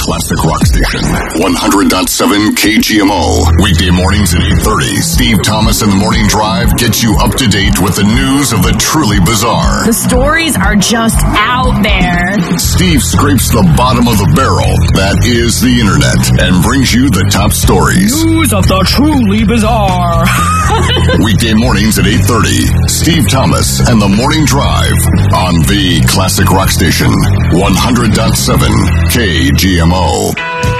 Classic Rock Station, 100.7 KGMO. Weekday mornings at 8:30. Steve Thomas and the Morning Drive get you up to date with the news of the truly bizarre. The stories are just out there. Steve scrapes the bottom of the barrel, that is the internet, and brings you the top stories. News of the truly bizarre. Weekday mornings at 8:30. Steve Thomas and the Morning Drive on the Classic Rock Station, 100.7 KGMO.